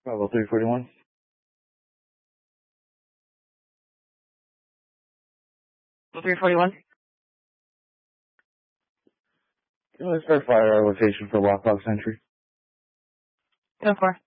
Bravo 341. Bravo 341. Let's start fire location for lockbox entry. 10-4.